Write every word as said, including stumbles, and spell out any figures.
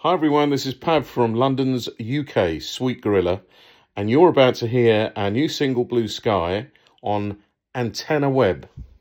Hi everyone, this is Pav from London's U K, Sweet Gorilla, and you're about to hear our new single Blue Sky on Antenna Web.